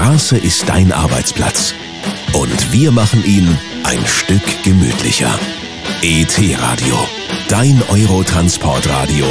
Straße ist dein Arbeitsplatz. Und wir machen ihn ein Stück gemütlicher. ET Radio, dein Eurotransportradio